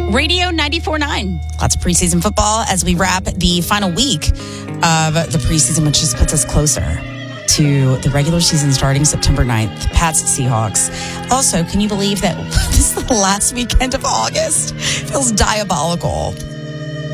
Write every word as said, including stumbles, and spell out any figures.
Radio ninety-four point nine. Lots of preseason football as we wrap the final week of the preseason, which just puts us closer to the regular season starting September ninth. Pats Seahawks. Also, can you believe that this is the last weekend of August? Feels diabolical.